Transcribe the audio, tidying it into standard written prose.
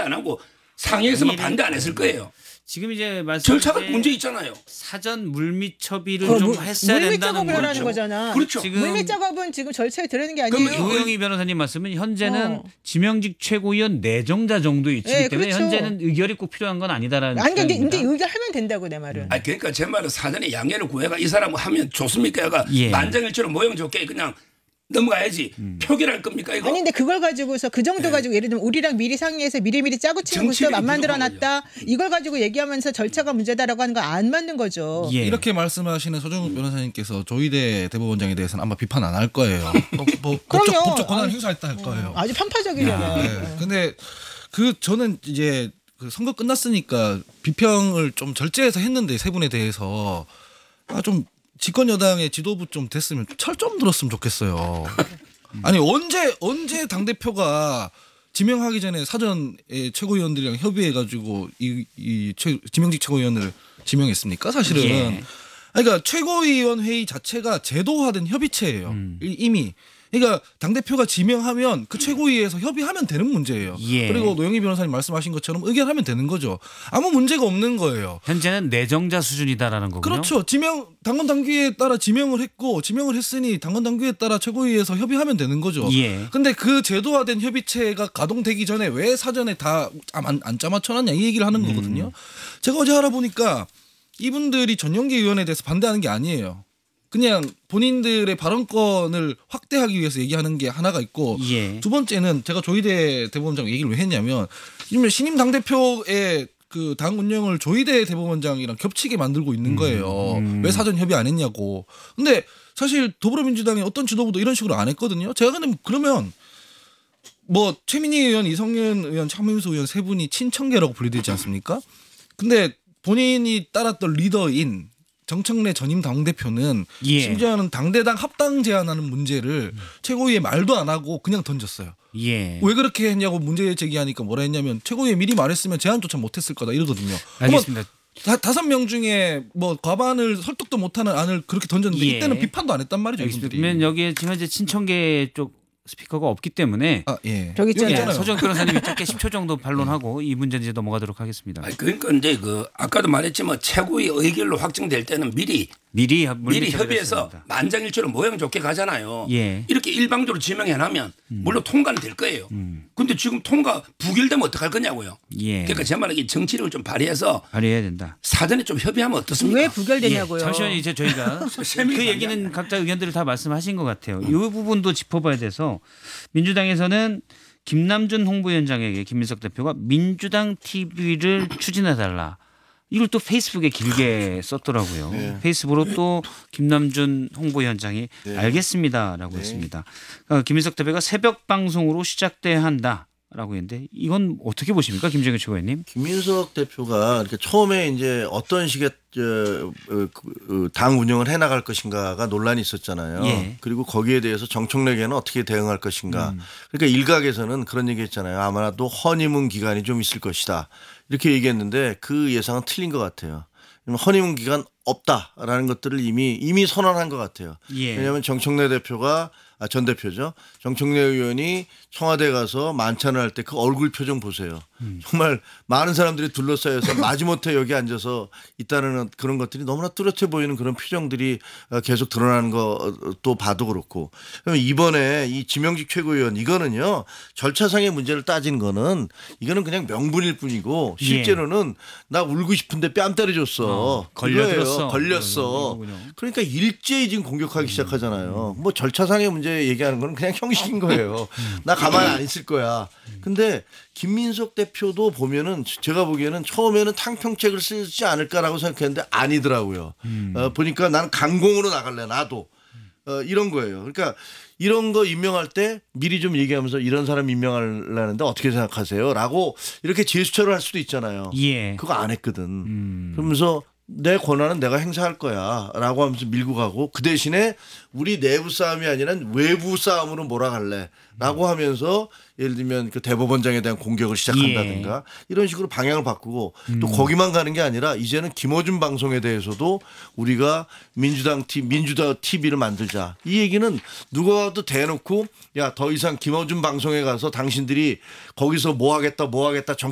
안 하고 상위에서만 반대 안 했을 거예요. 지금 이제 절차가 문제 있잖아요. 사전 물밑 처리를 좀 했어야 물밑 된다는 작업을 거죠. 하라는 거잖아. 그렇죠. 지금 물밑 작업은 지금 절차에 들어있는 게 아니에요. 우영희 변호사님 말씀은 현재는 지명직 최고위원 내정자 정도 위치이기 네, 때문에 그렇죠. 현재는 의결이 꼭 필요한 건 아니다라는 아니 근데 입장입니다. 이제 의결하면 된다고 내 말은. 아니 그러니까 제 말은 사전에 양해를 구해가 이 사람 하면 좋습니까? 얘가 예. 만장일치로 모형 좋게 그냥 넘어가야지. 표결할 겁니까 이거? 아니 근데 그걸 가지고서 그 정도 가지고 예를 들면 우리랑 미리 상의해서 미리 짜고 치는 정치력이 구조안 만들어 부족한 놨다. 이걸 가지고 얘기하면서 절차가 문제다라고 하는 거 안 맞는 거죠. 예. 이렇게 말씀하시는 서정욱 변호사님께서 조희대 대법원장에 대해서는 아마 비판 안 할 거예요. 뭐 그럼요. 법적 권한을 아니, 행사했다 할 거예요. 아주 편파적이잖아요. 네. 근데 저는 이제 그 선거 끝났으니까 비평을 좀 절제해서 했는데 세 분에 대해서 좀 집권 여당의 지도부 좀 됐으면 철 좀 들었으면 좋겠어요. 아니 언제 당 대표가 지명하기 전에 사전에 최고위원들이랑 협의해가지고 지명직 최고위원을 지명했습니까? 사실은. 예. 그러니까 최고위원 회의 자체가 제도화된 협의체예요. 이미. 그러니까 당대표가 지명하면 그 최고위에서 협의하면 되는 문제예요. 예. 그리고 노영희 변호사님 말씀하신 것처럼 의결하면 되는 거죠. 아무 문제가 없는 거예요. 현재는 내정자 수준이다라는 거군요. 그렇죠. 당원 당규에 따라 지명을 했고 지명을 했으니 당원 당규에 따라 최고위에서 협의하면 되는 거죠. 예. 근데 그 제도화된 협의체가 가동되기 전에 왜 사전에 다 안 짜맞춰놨냐 이 얘기를 하는 거거든요. 제가 어제 알아보니까 이분들이 전용기 의원에 대해서 반대하는 게 아니에요. 그냥 본인들의 발언권을 확대하기 위해서 얘기하는 게 하나가 있고 예. 두 번째는 제가 조희대 대법원장 얘기를 왜 했냐면 신임 당대표의 그 당 운영을 조희대 대법원장이랑 겹치게 만들고 있는 거예요. 왜 사전 협의 안 했냐고. 근데 사실 더불어민주당의 어떤 지도부도 이런 식으로 안 했거든요. 제가 근데 그러면 뭐 최민희 의원, 이성윤 의원, 차민수 의원 세 분이 친청계라고 분류되지 않습니까? 근데 본인이 따랐던 리더인 정청래 전임 당대표는 예. 심지어는 당대당 합당 제안하는 문제를 최고위에 말도 안 하고 그냥 던졌어요. 예. 왜 그렇게 했냐고 문제 제기하니까 뭐라 했냐면 최고위에 미리 말했으면 제안조차 못했을 거다 이러거든요. 알겠습니다. 5명 중에 뭐 과반을 설득도 못하는 안을 그렇게 던졌는데 예. 이때는 비판도 안 했단 말이죠. 이분들이. 그러면 여기에 지금 현재 친청계 쪽 스피커가 없기 때문에 예. 저기 있잖아요. 있잖아요. 서정 변호사님이 짧게 10초 정도 반론하고 이 문제 이제 넘어가도록 하겠습니다. 아니 그러니까 이제 아까도 말했지만 최고위 의결로 확정될 때는 미리 미리 협의해서 만장일치로 모양 좋게 가잖아요. 예. 이렇게 일방적으로 지명해놓으면 물론 통과는 될 거예요. 근데 지금 통과 부결되면 어떡할 거냐고요. 예. 그러니까 제 말은 이 정치력을 좀 발휘해서 발휘해야 된다. 사전에 좀 협의하면 어떻습니까? 왜 부결되냐고요. 예, 잠시만요. 이제 저희가 그 얘기는 각자 의견들을 다 말씀하신 것 같아요. 이 부분도 짚어봐야 돼서 민주당에서는 김남준 홍보위원장에게 김민석 대표가 민주당 TV를 추진해달라. 이걸 또 페이스북에 길게 썼더라고요. 네. 페이스북으로 또 김남준 홍보위원장이 알겠습니다라고 했습니다. 그러니까 김민석 대표가 새벽 방송으로 시작돼야 한다라고 했는데 이건 어떻게 보십니까, 김정일 최고위원님? 김민석 대표가 이렇게 처음에 이제 어떤 식의 당 운영을 해나갈 것인가가 논란이 있었잖아요. 예. 그리고 거기에 대해서 정청래계는 어떻게 대응할 것인가. 그러니까 일각에서는 그런 얘기했잖아요. 아마도 허니문 기간이 좀 있을 것이다. 이렇게 얘기했는데 그 예상은 틀린 것 같아요. 허니문 기간 없다라는 것들을 이미 선언한 것 같아요. 예. 왜냐하면 정청래 대표가 전 대표죠. 정청래 의원이 청와대 가서 만찬을 할 때 그 얼굴 표정 보세요. 정말 많은 사람들이 둘러싸여서 마지못해 여기 앉아서 있다는 그런 것들이 너무나 뚜렷해 보이는 그런 표정들이 계속 드러나는 것도 봐도 그렇고. 이번에 이 지명직 최고위원 이거는요. 절차상의 문제를 따진 거는 이거는 그냥 명분일 뿐이고 실제로는 나 울고 싶은데 뺨 때려줬어. 걸렸어. 걸렸어. 그러니까 일제히 지금 공격하기 시작하잖아요. 뭐 절차상의 문제 얘기하는 거는 그냥 형식인 거예요. 나 가만히 안 있을 거야. 근데 김민석 대표도 보면은 제가 보기에는 처음에는 탕평책을 쓰지 않을까라고 생각했는데 아니더라고요. 보니까 나는 강공으로 나갈래 나도. 이런 거예요. 그러니까 이런 거 임명할 때 미리 좀 얘기하면서 이런 사람 임명하려는데 어떻게 생각하세요? 라고 이렇게 제스처를 할 수도 있잖아요. 예. 그거 안 했거든. 그러면서 내 권한은 내가 행사할 거야 라고 하면서 밀고 가고 그 대신에 우리 내부 싸움이 아니라 외부 싸움으로 몰아갈래 라고 하면서 예를 들면 그 대법원장에 대한 공격을 시작한다든가 이런 식으로 방향을 바꾸고 또 거기만 가는 게 아니라 이제는 김어준 방송에 대해서도 우리가 민주당 TV를 만들자. 이 얘기는 누가 와도 대놓고 야, 더 이상 김어준 방송에 가서 당신들이 거기서 뭐 하겠다